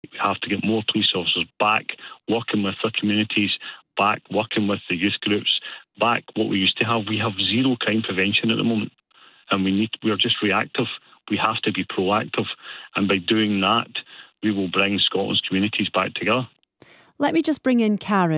We have to get more police officers back, working with their communities, back working with the youth groups, back what we used to have. We have zero crime prevention at the moment, and we're just reactive. We have to be proactive, and by doing that, we will bring Scotland's communities back together. Let me just bring in Karen.